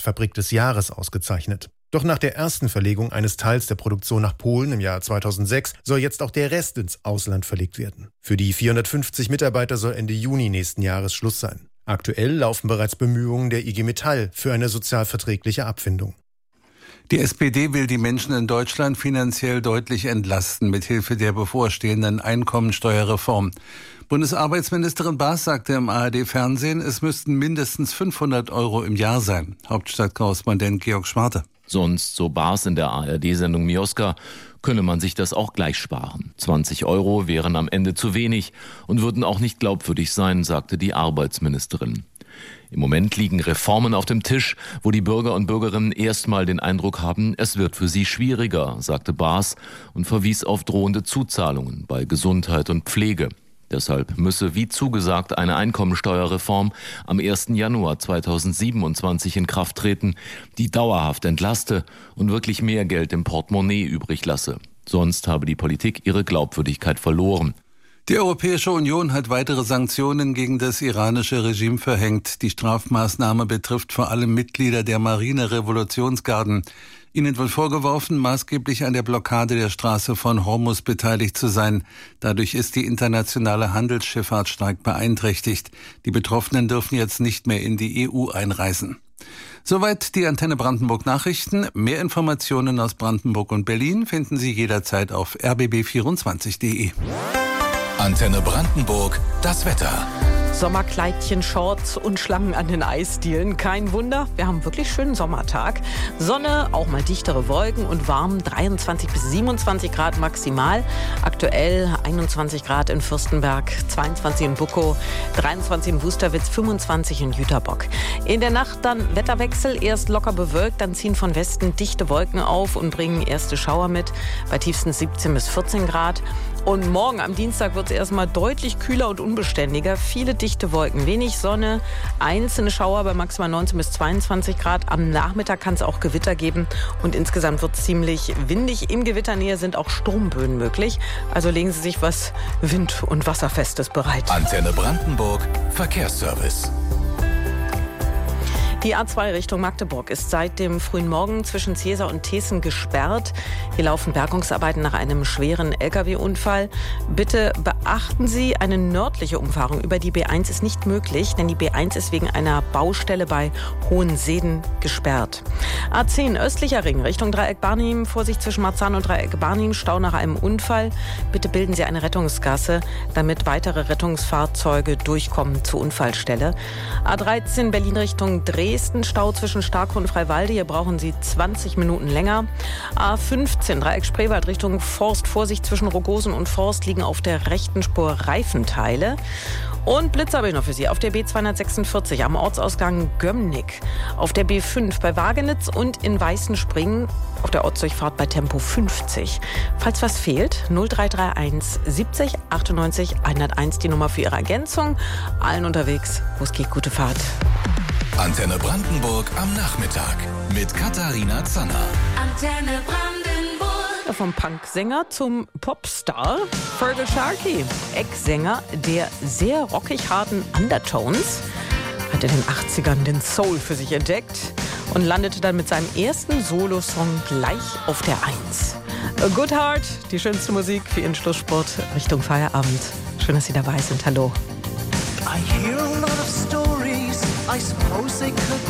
Fabrik des Jahres ausgezeichnet. Doch nach der ersten Verlegung eines Teils der Produktion nach Polen im Jahr 2006 soll jetzt auch der Rest ins Ausland verlegt werden. Für die 450 Mitarbeiter soll Ende Juni nächsten Jahres Schluss sein. Aktuell laufen bereits Bemühungen der IG Metall für eine sozialverträgliche Abfindung. Die SPD will die Menschen in Deutschland finanziell deutlich entlasten, mithilfe der bevorstehenden Einkommensteuerreform. Bundesarbeitsministerin Baas sagte im ARD-Fernsehen, es müssten mindestens 500 € im Jahr sein. Hauptstadtkorrespondent Georg Schwarte. Sonst, so Baas in der ARD-Sendung Mioska, könne man sich das auch gleich sparen. 20 € wären am Ende zu wenig und würden auch nicht glaubwürdig sein, sagte die Arbeitsministerin. Im Moment liegen Reformen auf dem Tisch, wo die Bürger und Bürgerinnen erstmal den Eindruck haben, es wird für sie schwieriger, sagte Baas und verwies auf drohende Zuzahlungen bei Gesundheit und Pflege. Deshalb müsse, wie zugesagt, eine Einkommensteuerreform am 1. Januar 2027 in Kraft treten, die dauerhaft entlaste und wirklich mehr Geld im Portemonnaie übrig lasse. Sonst habe die Politik ihre Glaubwürdigkeit verloren. Die Europäische Union hat weitere Sanktionen gegen das iranische Regime verhängt. Die Strafmaßnahme betrifft vor allem Mitglieder der Marine-Revolutionsgarden. Ihnen wird vorgeworfen, maßgeblich an der Blockade der Straße von Hormuz beteiligt zu sein. Dadurch ist die internationale Handelsschifffahrt stark beeinträchtigt. Die Betroffenen dürfen jetzt nicht mehr in die EU einreisen. Soweit die Antenne Brandenburg Nachrichten. Mehr Informationen aus Brandenburg und Berlin finden Sie jederzeit auf rbb24.de. Antenne Brandenburg, das Wetter. Sommerkleidchen, Shorts und Schlangen an den Eisdielen. Kein Wunder, wir haben wirklich schönen Sommertag. Sonne, auch mal dichtere Wolken und warm, 23 bis 27 Grad maximal. Aktuell 21 Grad in Fürstenberg, 22 in Buckow, 23 in Wusterwitz, 25 in Jüterbock. In der Nacht dann Wetterwechsel, erst locker bewölkt, dann ziehen von Westen dichte Wolken auf und bringen erste Schauer mit, bei tiefstens 17 bis 14 Grad. Und morgen am Dienstag wird es erstmal deutlich kühler und unbeständiger. Viele dichte Wolken, wenig Sonne, einzelne Schauer bei maximal 19 bis 22 Grad. Am Nachmittag kann es auch Gewitter geben und insgesamt wird es ziemlich windig. In Gewitternähe sind auch Sturmböen möglich. Also legen Sie sich was Wind- und Wasserfestes bereit. Antenne Brandenburg, Verkehrsservice. Die A2 Richtung Magdeburg ist seit dem frühen Morgen zwischen Ziersau und Teeßen gesperrt. Hier laufen Bergungsarbeiten nach einem schweren Lkw-Unfall. Bitte beachten Sie, eine nördliche Umfahrung über die B1 ist nicht möglich, denn die B1 ist wegen einer Baustelle bei Hohenseeden gesperrt. A10 östlicher Ring Richtung Dreieck Barnim, Vorsicht zwischen Marzahn und Dreieck Barnim, Stau nach einem Unfall. Bitte bilden Sie eine Rettungsgasse, damit weitere Rettungsfahrzeuge durchkommen zur Unfallstelle. A13 Berlin Richtung Dresden, Stau zwischen Starke und Freiwalde. Hier brauchen Sie 20 Minuten länger. A15 Dreieck Spreewald Richtung Forst. Vorsicht zwischen Rogosen und Forst, liegen auf der rechten Spur Reifenteile. Und Blitz habe ich noch für Sie auf der B246 am Ortsausgang Gömmnick, auf der B5 bei Wagenitz und in Weißenspringen auf der Ortsdurchfahrt bei Tempo 50. Falls was fehlt, 0331 70 98 101 die Nummer für Ihre Ergänzung. Allen unterwegs, wo es geht, gute Fahrt. Antenne Brandenburg am Nachmittag mit Katharina Zanner. Antenne Brandenburg. Vom Punksänger zum Popstar. Fergal Sharkey, Ex-Sänger der sehr rockig harten Undertones, hat in den 80ern den Soul für sich entdeckt und landete dann mit seinem ersten Solosong gleich auf der 1. A Good Heart, die schönste Musik für Ihren Schlusssport Richtung Feierabend. Schön, dass Sie dabei sind. Hallo. I hear a lot of stories. I suppose they could